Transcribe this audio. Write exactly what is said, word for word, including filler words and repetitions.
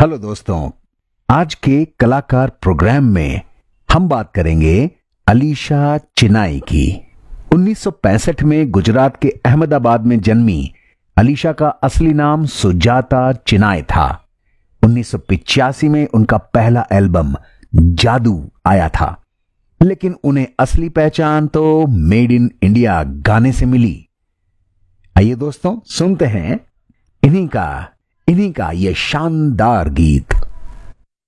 Hello दोस्तों, आज के कलाकार प्रोग्राम में हम बात करेंगे अलीशा चिनाई की। उन्नीस सौ पैंसठ में गुजरात के अहमदाबाद में जन्मी अलीशा का असली नाम सुजाता चिनाई था। उन्नीस सौ पिचासी में उनका पहला एल्बम जादू आया था, लेकिन उन्हें असली पहचान तो मेड इन इंडिया गाने से मिली। आइए दोस्तों, सुनते हैं इन्हीं का इन्हीं का ये शानदार गीत।